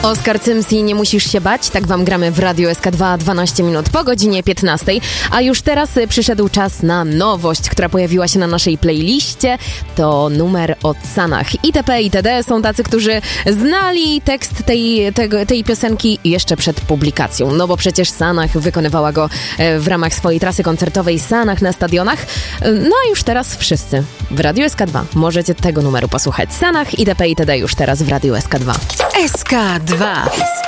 Oskar Cyms i Nie musisz się bać, tak wam gramy w Radiu SK2 12 minut po godzinie 15. A już teraz przyszedł czas na nowość, która pojawiła się na naszej playliście. To numer o Sanach. ITP, itd. Są tacy, którzy znali tekst tej piosenki jeszcze przed publikacją. No bo przecież Sanach wykonywała go w ramach swojej trasy koncertowej Sanach na stadionach. No a już teraz wszyscy w Radiu SK2 możecie tego numeru posłuchać. Sanach, ITP, itd. już teraz w Radiu SK2. SK2.